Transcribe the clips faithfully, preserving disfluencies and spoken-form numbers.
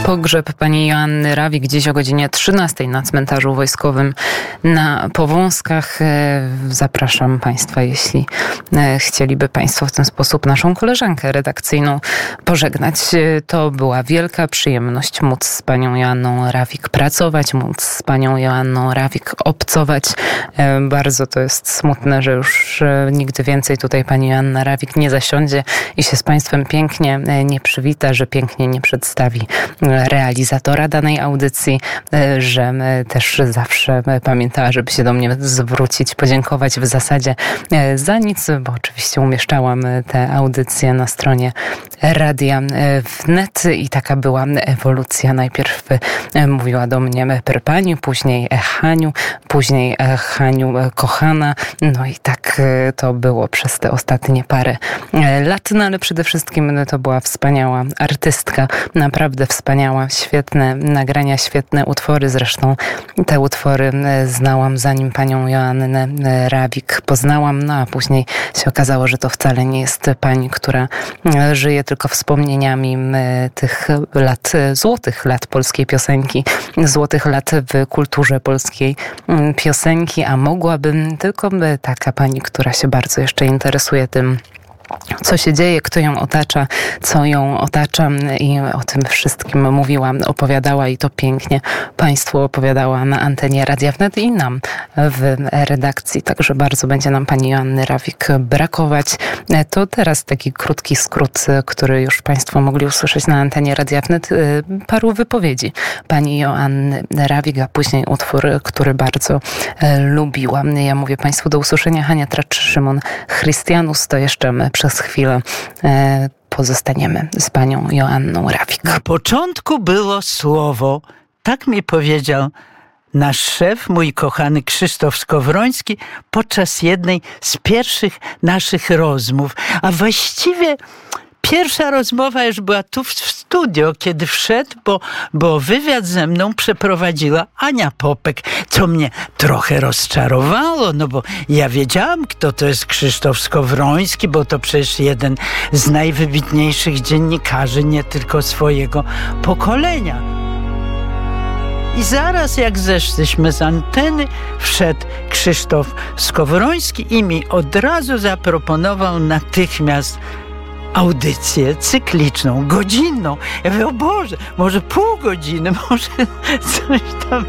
Pogrzeb pani Joanny Rawik dziś o godzinie trzynastej na cmentarzu wojskowym na Powązkach. Zapraszam Państwa, jeśli chcieliby Państwo w ten sposób naszą koleżankę redakcyjną pożegnać. To była wielka przyjemność móc z panią Joanną Rawik pracować, móc z panią Joanną Rawik obcować. Bardzo to jest smutne, że już nigdy więcej tutaj pani Joanna Rawik nie zasiądzie i się z Państwem pięknie nie przywita, że pięknie nie przedstawi realizatora danej audycji, że też zawsze pamiętała, żeby się do mnie zwrócić, podziękować w zasadzie za nic, bo oczywiście umieszczałam te audycje na stronie Radia Wnet i taka była ewolucja. Najpierw mówiła do mnie per pani, później Haniu, później Haniu kochana, no i tak to było przez te ostatnie parę lat, no ale przede wszystkim to była wspaniała artystka, naprawdę wspaniała, świetne nagrania, świetne utwory. Zresztą te utwory znałam zanim panią Joannę Rawik poznałam, no a później się okazało, że to wcale nie jest pani, która żyje tylko wspomnieniami tych lat, złotych lat polskiej piosenki, złotych lat w kulturze polskiej piosenki, a mogłabym tylko taka pani, która się bardzo jeszcze interesuje tym, co się dzieje, kto ją otacza, co ją otacza i o tym wszystkim mówiła, opowiadała i to pięknie Państwu opowiadała na antenie Radia Wnet i nam w redakcji. Także bardzo będzie nam pani Joanny Rawik brakować. To teraz taki krótki skrót, który już Państwo mogli usłyszeć na antenie Radia Wnet, paru wypowiedzi pani Joanny Rawik, a później utwór, który bardzo lubiłam. Ja mówię Państwu do usłyszenia. Hania Tracz, Szymon Chrystianus, to jeszcze przez chwilę e, pozostaniemy z panią Joanną Rawik. Na początku było słowo, tak mi powiedział nasz szef, mój kochany Krzysztof Skowroński, podczas jednej z pierwszych naszych rozmów. A właściwie pierwsza rozmowa już była tu w studio, kiedy wszedł, bo, bo wywiad ze mną przeprowadziła Ania Popek, co mnie trochę rozczarowało, no bo ja wiedziałam, kto to jest Krzysztof Skowroński, bo to przecież jeden z najwybitniejszych dziennikarzy, nie tylko swojego pokolenia. I zaraz jak zeszliśmy z anteny, wszedł Krzysztof Skowroński i mi od razu zaproponował natychmiast audycję cykliczną, godzinną. Ja mówię, o Boże, może pół godziny, może coś tam.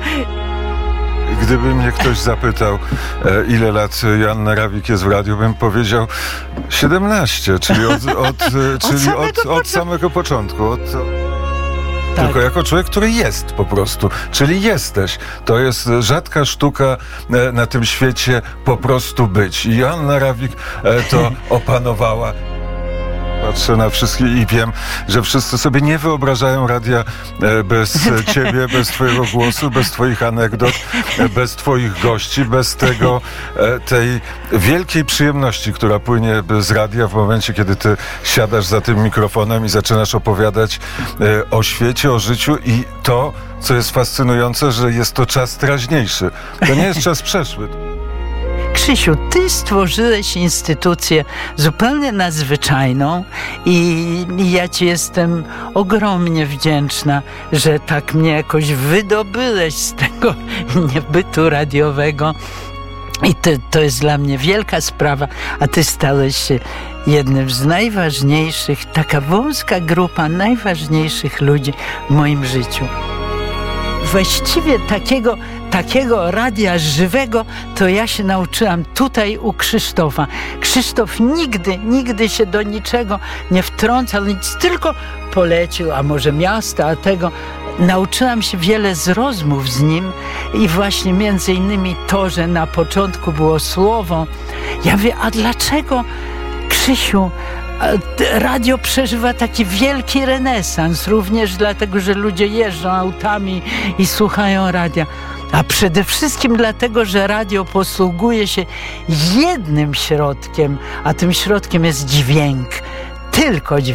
Gdyby mnie ktoś zapytał, e, ile lat Joanna Rawik jest w radiu, bym powiedział siedemnaście, czyli od, od, od, czyli samego, od, od samego początku. Od, tak. Tylko jako człowiek, który jest po prostu, czyli jesteś. To jest rzadka sztuka e, na tym świecie po prostu być. I Joanna Rawik e, to opanowała. Patrzę na wszystkich i wiem, że wszyscy sobie nie wyobrażają radia bez ciebie, bez twojego głosu, bez twoich anegdot, bez twoich gości, bez tego, tej wielkiej przyjemności, która płynie z radia w momencie, kiedy ty siadasz za tym mikrofonem i zaczynasz opowiadać o świecie, o życiu i to, co jest fascynujące, że jest to czas teraźniejszy. To nie jest czas przeszły. Krzysiu, ty stworzyłeś instytucję zupełnie nadzwyczajną i ja ci jestem ogromnie wdzięczna, że tak mnie jakoś wydobyłeś z tego niebytu radiowego. I to, to jest dla mnie wielka sprawa, a ty stałeś się jednym z najważniejszych, taka wąska grupa najważniejszych ludzi w moim życiu. Właściwie takiego, takiego radia żywego to ja się nauczyłam tutaj u Krzysztofa. Krzysztof nigdy, nigdy się do niczego nie wtrącał, nic, tylko polecił, a może miasta, a tego. Nauczyłam się wiele z rozmów z nim i właśnie między innymi to, że na początku było słowo. Ja mówię, a dlaczego, Krzysiu, radio przeżywa taki wielki renesans, również dlatego, że ludzie jeżdżą autami i słuchają radia. A przede wszystkim dlatego, że radio posługuje się jednym środkiem, a tym środkiem jest dźwięk. Tylko dźwięk.